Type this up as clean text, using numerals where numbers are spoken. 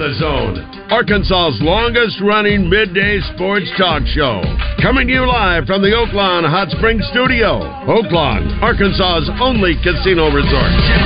The Zone, Arkansas's longest-running midday sports talk show. Coming to you live from the Oaklawn Hot Springs studio. Oaklawn, Arkansas's only casino resort.